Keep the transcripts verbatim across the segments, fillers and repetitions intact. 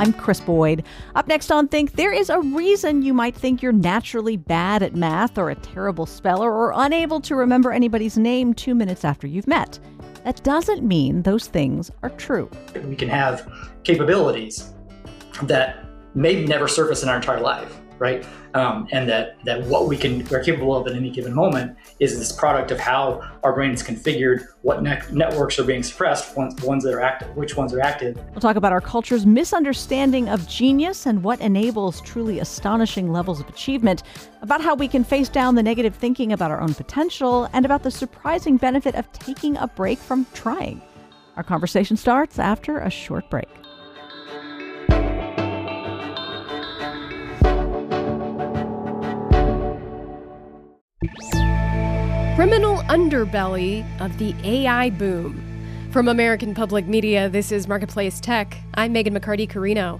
I'm Chris Boyd. Up next on Think, there is a reason you might think you're naturally bad at math or a terrible speller or unable to remember anybody's name two minutes after you've met. That doesn't mean those things are true. We can have capabilities that may never surface in our entire life, right? Um, and that that what we can we're capable of at any given moment is this product of how our brain is configured, what ne- networks are being suppressed, ones, ones that are active, which ones are active. We'll talk about our culture's misunderstanding of genius and what enables truly astonishing levels of achievement, about how we can face down the negative thinking about our own potential, and about the surprising benefit of taking a break from trying. Our conversation starts after a short break. Criminal underbelly of the A I boom. From American Public Media, this is Marketplace Tech. I'm Megan McCarty-Carino.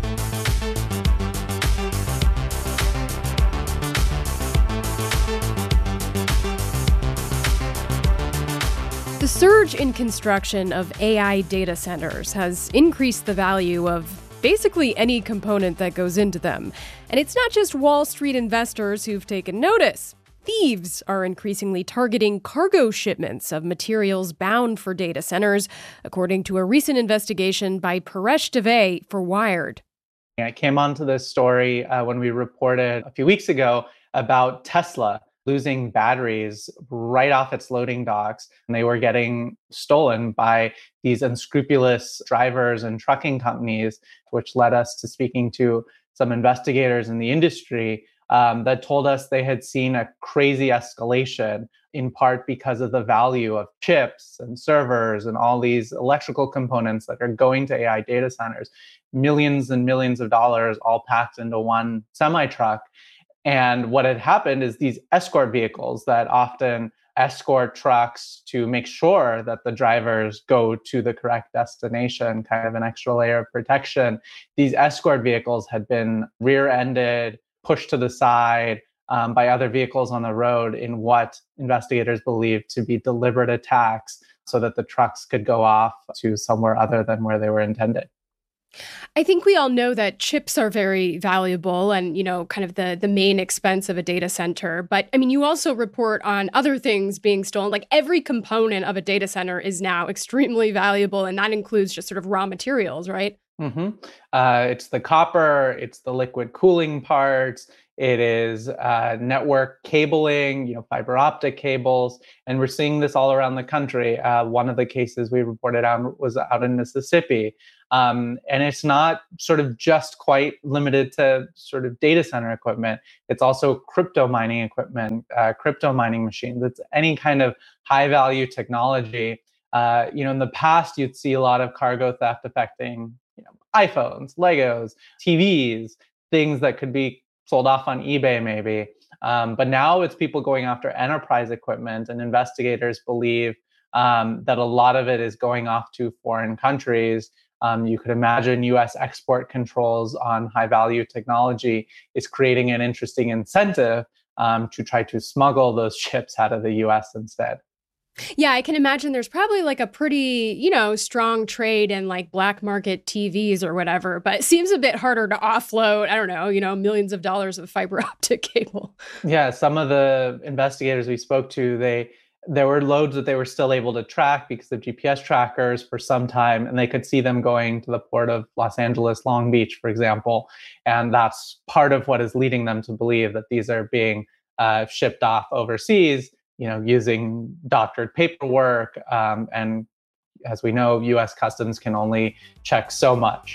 The surge in construction of A I data centers has increased the value of basically any component that goes into them. And it's not just Wall Street investors who've taken notice. Thieves are increasingly targeting cargo shipments of materials bound for data centers, according to a recent investigation by Paresh Dave for Wired. I came onto this story uh, when we reported a few weeks ago about Tesla losing batteries right off its loading docks, and they were getting stolen by these unscrupulous drivers and trucking companies, which led us to speaking to some investigators in the industry Um, that told us they had seen a crazy escalation, in part because of the value of chips and servers and all these electrical components that are going to A I data centers, millions and millions of dollars all packed into one semi-truck. And what had happened is these escort vehicles that often escort trucks to make sure that the drivers go to the correct destination, kind of an extra layer of protection. These escort vehicles had been rear-ended, pushed to the side um, by other vehicles on the road in what investigators believe to be deliberate attacks so that the trucks could go off to somewhere other than where they were intended. I think we all know that chips are very valuable and, you know, kind of the, the main expense of a data center. But I mean, you also report on other things being stolen. Like every component of a data center is now extremely valuable, and that includes just sort of raw materials, right? Mm-hmm. Uh, it's the copper, it's the liquid cooling parts, it is uh, network cabling, you know, fiber optic cables, and we're seeing this all around the country. Uh, one of the cases we reported on was out in Mississippi. Um, and it's not sort of just quite limited to sort of data center equipment. It's also crypto mining equipment, uh, crypto mining machines. It's any kind of high value technology. Uh, you know, in the past, you'd see a lot of cargo theft affecting, you know, iPhones, Legos, T Vs, things that could be sold off on eBay maybe. Um, but now it's people going after enterprise equipment, and investigators believe um, that a lot of it is going off to foreign countries. Um, you could imagine U S export controls on high value technology is creating an interesting incentive um, to try to smuggle those chips out of the U S instead. Yeah, I can imagine there's probably like a pretty, you know, strong trade in like black market T Vs or whatever, but it seems a bit harder to offload, I don't know, you know, millions of dollars of fiber optic cable. Yeah, some of the investigators we spoke to, they there were loads that they were still able to track because of G P S trackers for some time, and they could see them going to the port of Los Angeles, Long Beach, for example. And that's part of what is leading them to believe that these are being uh, shipped off overseas, you know, using doctored paperwork. Um, and as we know, U S Customs can only check so much.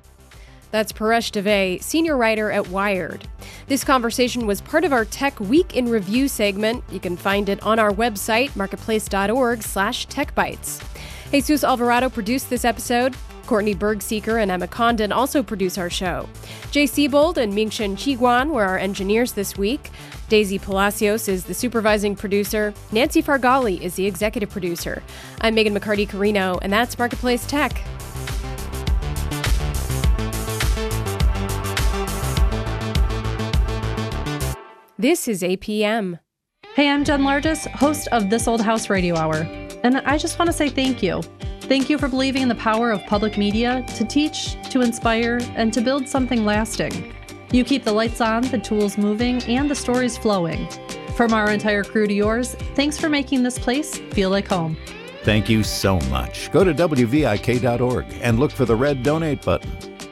That's Paresh Dave, senior writer at Wired. This conversation was part of our Tech Week in Review segment. You can find it on our website, marketplace.org slash techbytes. Jesus Alvarado produced this episode. Courtney Bergseeker and Emma Condon also produce our show. Jay Siebold and Mingchen Qiguan were our engineers this week. Daisy Palacios is the supervising producer. Nancy Fargali is the executive producer. I'm Megan McCarty-Carino, and that's Marketplace Tech. This is A P M. Hey, I'm Jen Largess, host of This Old House Radio Hour. And I just want to say thank you. Thank you for believing in the power of public media to teach, to inspire, and to build something lasting. You keep the lights on, the tools moving, and the stories flowing. From our entire crew to yours, thanks for making this place feel like home. Thank you so much. Go to W V I K dot org and look for the red donate button.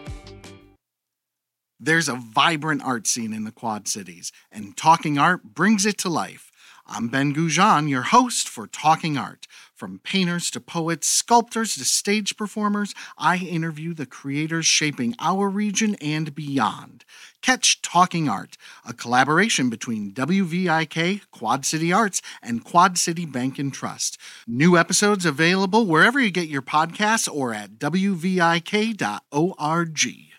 There's a vibrant art scene in the Quad Cities, and Talking Art brings it to life. I'm Ben Goujon, your host for Talking Art. From painters to poets, sculptors to stage performers, I interview the creators shaping our region and beyond. Catch Talking Art, a collaboration between W V I K, Quad City Arts, and Quad City Bank and Trust. New episodes available wherever you get your podcasts or at W V I K dot org.